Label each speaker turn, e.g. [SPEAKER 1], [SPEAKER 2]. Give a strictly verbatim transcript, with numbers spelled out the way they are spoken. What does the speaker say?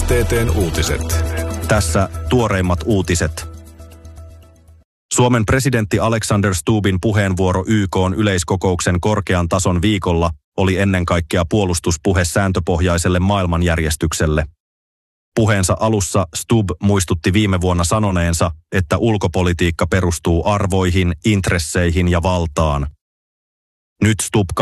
[SPEAKER 1] S T T:n uutiset.
[SPEAKER 2] Tässä tuoreimmat uutiset. Suomen presidentti Alexander Stubbin puheenvuoro Y K:n yleiskokouksen korkean tason viikolla oli ennen kaikkea puolustuspuhe sääntöpohjaiselle maailmanjärjestykselle. Puheensa alussa Stubb muistutti viime vuonna sanoneensa, että ulkopolitiikka perustuu arvoihin, intresseihin ja valtaan. Nyt Stubb